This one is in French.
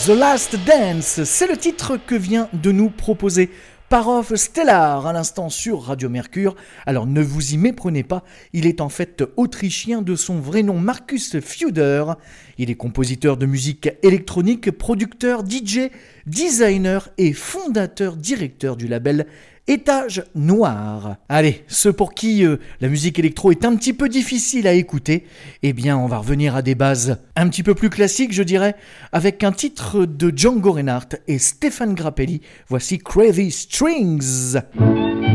The Last Dance, c'est le titre que vient de nous proposer Parov Stellar à l'instant sur Radio Mercure. Alors ne vous y méprenez pas, il est en fait autrichien de son vrai nom Markus Feuder. Il est compositeur de musique électronique, producteur, DJ, designer et fondateur-directeur du label Étage Noir. Allez, ceux pour qui la musique électro est un petit peu difficile à écouter, eh bien on va revenir à des bases un petit peu plus classiques je dirais, avec un titre de Django Reinhardt et Stéphane Grappelli. Voici Crazy Strings.